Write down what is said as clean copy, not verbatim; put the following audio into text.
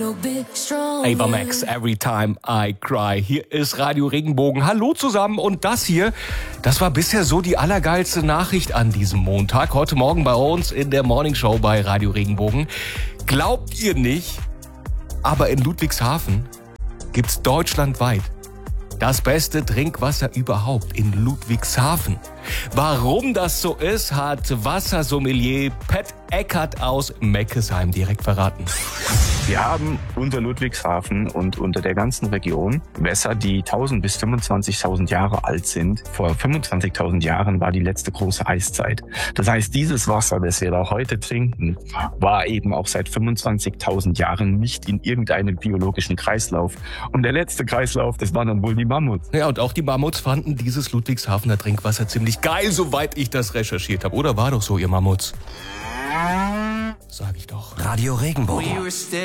Ava Max, Every Time I Cry. Hier ist Radio Regenbogen. Hallo zusammen und das hier, das war bisher so die allergeilste Nachricht an diesem Montag. Heute Morgen bei uns in der Morningshow bei Radio Regenbogen. Glaubt ihr nicht, aber in Ludwigshafen gibt's deutschlandweit das beste Trinkwasser überhaupt in Ludwigshafen. Warum das so ist, hat Wassersommelier Pat Eckert aus Meckesheim direkt verraten. Wir haben unter Ludwigshafen und unter der ganzen Region Wässer, die 1000 bis 25.000 Jahre alt sind. Vor 25.000 Jahren war die letzte große Eiszeit. Das heißt, dieses Wasser, das wir da heute trinken, war eben auch seit 25.000 Jahren nicht in irgendeinem biologischen Kreislauf. Und der letzte Kreislauf, das waren dann wohl die Mammuts. Ja, und auch die Mammuts fanden dieses Ludwigshafener Trinkwasser ziemlich geil, soweit ich das recherchiert habe. Oder war doch so, ihr Mammuts? Sag ich doch. Radio Regenbogen.